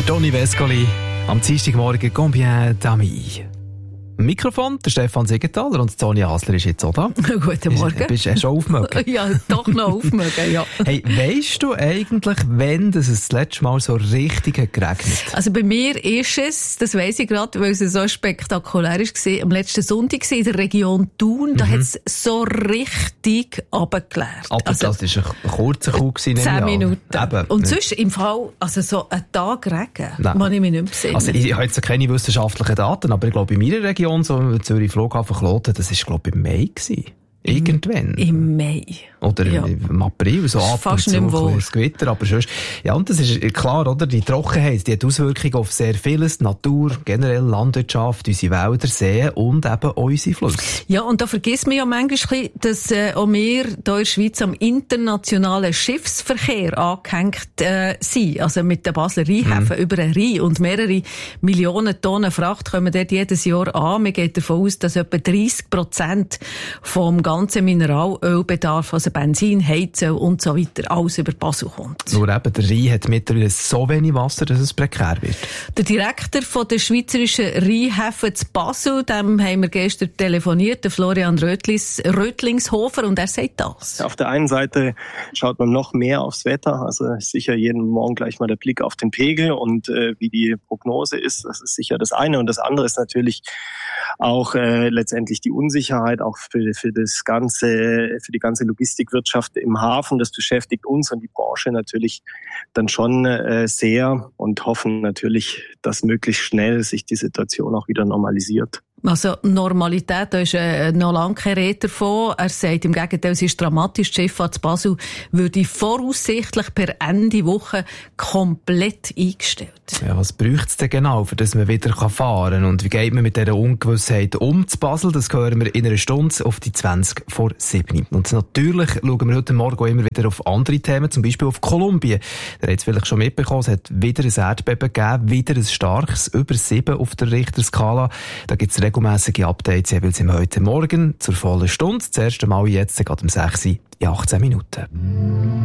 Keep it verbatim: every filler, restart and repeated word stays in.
Der Toni Vescoli am Dienstagmorgen Combien d'amis? Mikrofon, der Stefan Siegenthaler und Toni Hasler ist jetzt auch da. Guten Morgen. Bist du schon aufmögen? Ja, doch noch aufmögen, ja. Hey, weisst du eigentlich, wann es das letzte Mal so richtig hat geregnet? Also bei mir ist es, das weiss ich gerade, weil es so spektakulär war, am letzten Sonntag in der Region Thun, da mhm. hat es so richtig runtergeleert. Aber also, das war ein kurzer Coup. Zehn Minuten. Eben. Und sonst im Fall, also so einen Tag Regen, kann ich mich nicht mehr besinnen. Also ich habe jetzt keine wissenschaftlichen Daten, aber ich glaube, in meiner Region, so Zürich Flughafen Kloten, das war, glaube ich, im Mai gewesen. Irgendwann. Im Mai. Oder ja. im April, so ab und zu ein Gewitter, aber sonst. Ja, und das ist klar, oder? Die Trockenheit, die hat Auswirkungen auf sehr vieles, Natur, generell Landwirtschaft, unsere Wälder, Seen und eben auch unsere Flüsse. Ja, und da vergisst man ja manchmal, dass äh, auch wir hier in der Schweiz am internationalen Schiffsverkehr angehängt äh, sind. Also mit den Basler Rheinhäfen mhm. über den Rhein. Und mehrere Millionen Tonnen Fracht kommen dort jedes Jahr an. Man geht davon aus, dass etwa dreissig Prozent vom ganzen Mineralölbedarf, also Benzin, Heizöl und so weiter, alles über Basel kommt. Nur eben, der Rhein hat mittlerweile so wenig Wasser, dass es prekär wird. Der Direktor von der schweizerischen Rheinhäfen zu Basel, dem haben wir gestern telefoniert, der Florian Rötlis, Rötlingshofer, und er sagt das. Auf der einen Seite schaut man noch mehr aufs Wetter, also sicher jeden Morgen gleich mal der Blick auf den Pegel und äh, wie die Prognose ist, das ist sicher das eine. Und das andere ist natürlich auch äh, letztendlich die Unsicherheit, auch für, für das ganze, für die ganze Logistikwirtschaft im Hafen. Das beschäftigt uns und die Branche natürlich dann schon äh, sehr und hoffen natürlich, dass möglichst schnell sich die Situation auch wieder normalisiert. Also Normalität, da ist äh, noch lange keine Rede davon. Er sagt im Gegenteil, es ist dramatisch. Die Schifffahrt zu Basel würde voraussichtlich per Ende Woche komplett eingestellt. Ja, was braucht es denn genau, für dass man wieder fahren kann? Und wie geht man mit dieser Ungewissheit um zu Basel? Das hören wir in einer Stunde auf die zwanzig vor sieben. Und natürlich schauen wir heute Morgen auch immer wieder auf andere Themen, zum Beispiel auf Kolumbien. Ihr habt es vielleicht schon mitbekommen, es hat wieder ein Erdbeben gegeben, wieder ein starkes, über sieben auf der Richterskala. Da gibt es regelmässige Updates jeweils im heute Morgen zur vollen Stunde. Das erste Mal jetzt, gerade um sechs Uhr in achtzehn Minuten.